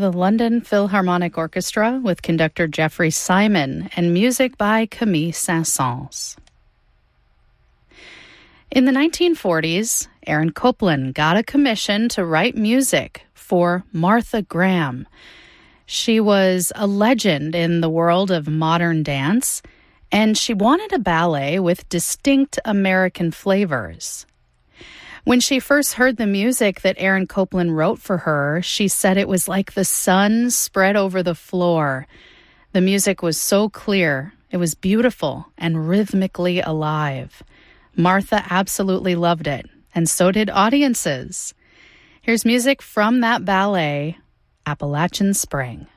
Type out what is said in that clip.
the London Philharmonic Orchestra with conductor Jeffrey Simon and music by Camille Saint-Saëns. In the 1940s, Aaron Copland got a commission to write music for Martha Graham. She was a legend in the world of modern dance, and she wanted a ballet with distinct American flavors. When she first heard the music that Aaron Copland wrote for her, she said it was like the sun spread over the floor. The music was so clear, it was beautiful and rhythmically alive. Martha absolutely loved it, and so did audiences. Here's music from that ballet, Appalachian Spring.